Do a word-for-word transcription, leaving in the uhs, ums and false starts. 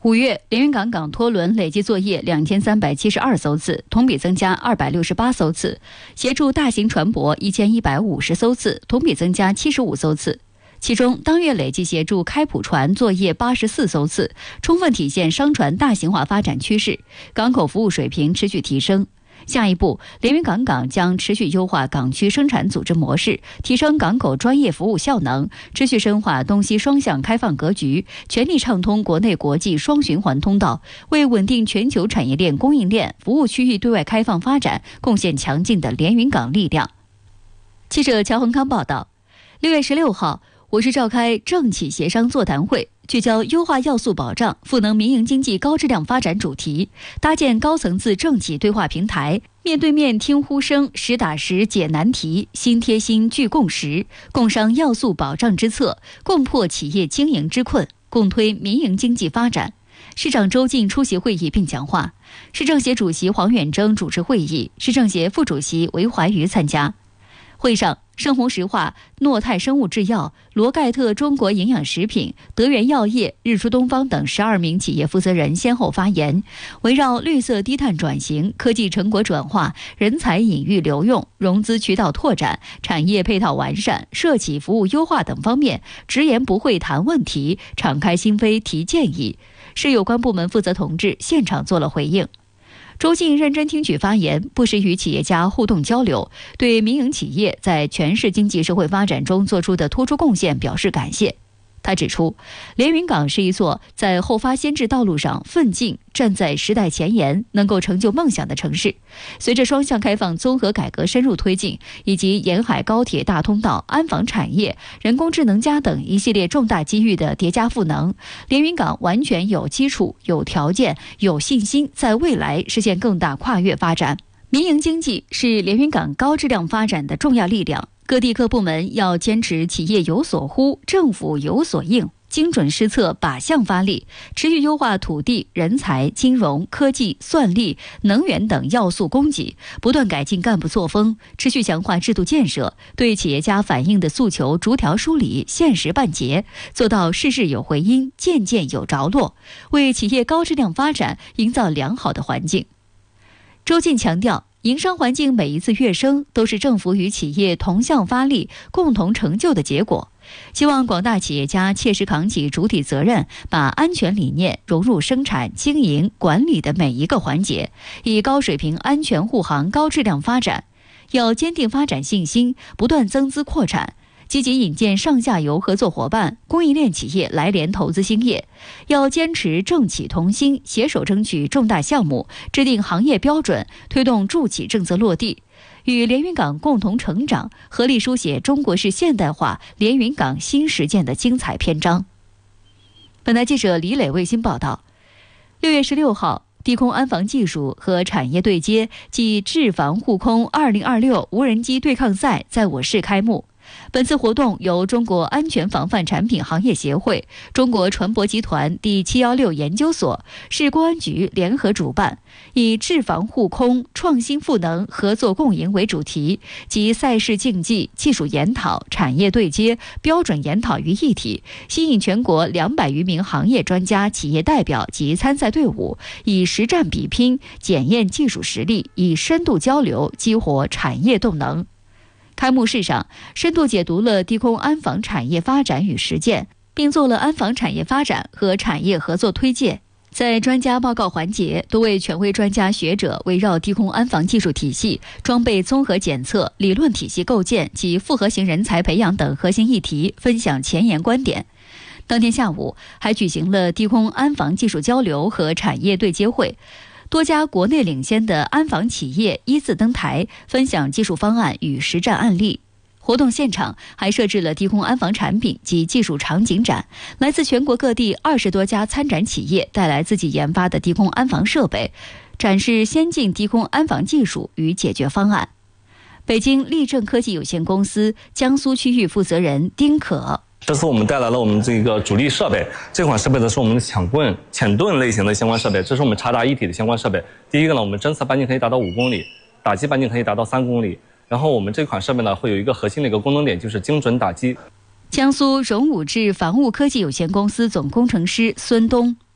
五月，连云港港拖轮累计作业两千三百七十二艘次，同比增加二百六十八艘次；协助大型船舶一千一百五十艘次，同比增加七十五艘次。其中，当月累计协助开普船作业八十四艘次，充分体现商船大型化发展趋势，港口服务水平持续提升。下一步，连云港港将持续优化港区生产组织模式，提升港口专业服务效能，持续深化东西双向开放格局，全力畅通国内国际双循环通道，为稳定全球产业链供应链、服务区域对外开放发展贡献强劲的连云港力量。记者乔恒康报道，六月十六号，我市召开政企协商座谈会，聚焦优化要素保障、赋能民营经济高质量发展主题，搭建高层次政企对话平台，面对面听呼声，实打实解难题，心贴心聚共识，共商要素保障之策，共破企业经营之困，共推民营经济发展。市长周进出席会议并讲话，市政协主席黄远征主持会议，市政协副主席韦怀瑜参加。会上，盛虹石化、诺泰生物制药、罗盖特中国营养食品、德源药业、日出东方等十二名企业负责人先后发言，围绕绿色低碳转型、科技成果转化、人才引育留用、融资渠道拓展、产业配套完善、社企服务优化等方面，直言不讳谈问题，敞开心扉提建议，市有关部门负责同志现场做了回应。周进认真听取发言，不时与企业家互动交流，对民营企业在全市经济社会发展中做出的突出贡献表示感谢。他指出，连云港是一座在后发先至道路上奋进、站在时代前沿、能够成就梦想的城市。随着双向开放综合改革深入推进，以及沿海高铁大通道、安防产业、人工智能加等一系列重大机遇的叠加赋能，连云港完全有基础、有条件、有信心在未来实现更大跨越发展。民营经济是连云港高质量发展的重要力量，各地各部门要坚持企业有所呼，政府有所应，精准施策，靶向发力，持续优化土地、人才、金融、科技、算力、能源等要素供给，不断改进干部作风，持续强化制度建设，对企业家反映的诉求逐条梳理，现实办结，做到事事有回音，件件有着落，为企业高质量发展营造良好的环境。周进强调，营商环境每一次跃升都是政府与企业同向发力、共同成就的结果。希望广大企业家切实扛起主体责任，把安全理念融入生产、经营、管理的每一个环节，以高水平安全护航高质量发展。要坚定发展信心，不断增资扩产，积极引荐上下游合作伙伴、供应链企业来联投资兴业，要坚持政企同心，携手争取重大项目，制定行业标准，推动助企政策落地，与连云港共同成长，合力书写中国式现代化连云港新实践的精彩篇章。本台记者李磊卫星报道，六月十六号，低空安防技术和产业对接暨制防护空二零二六无人机对抗赛在我市开幕。本次活动由中国安全防范产品行业协会、中国船舶集团第七一六研究所、市公安局联合主办，以制防护空、创新赋能、合作共赢为主题，集赛事竞技、技术研讨、产业对接、标准研讨于一体，吸引全国两百余名行业专家、企业代表及参赛队伍，以实战比拼检验技术实力，以深度交流激活产业动能。开幕式上，深度解读了低空安防产业发展与实践，并做了安防产业发展和产业合作推介。在专家报告环节，多位权威专家学者围绕低空安防技术体系、装备综合检测、理论体系构建及复合型人才培养等核心议题分享前沿观点。当天下午还举行了低空安防技术交流和产业对接会，多家国内领先的安防企业依次登台，分享技术方案与实战案例。活动现场还设置了低空安防产品及技术场景展，来自全国各地二十多家参展企业带来自己研发的低空安防设备，展示先进低空安防技术与解决方案。北京立正科技有限公司江苏区域负责人丁可， 这次我们带来了我们这个主力设备，这款设备呢是我们的抢棍、潜盾类型的相关设备，这是我们察达一体的相关设备。第一个呢，我们侦测半径可以达到五公里，打击半径可以达到三公里。然后我们这款设备呢会有一个核心的一个功能点，就是精准打击。 江苏荣武智防务科技有限公司总工程师孙东，